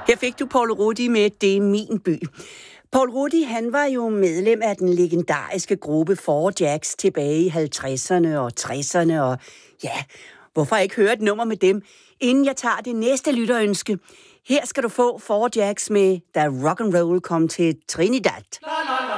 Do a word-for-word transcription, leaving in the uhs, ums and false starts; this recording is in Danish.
Her fik du Paul Rudy med Det er min by. Paul Rudy, han var jo medlem af den legendariske gruppe Four Jacks tilbage i halvtredserne og tresserne, og ja, hvorfor ikke høre et nummer med dem, inden jeg tager det næste lytterønske. Her skal du få Four Jacks med Da Rock and Roll kom til Trinidad.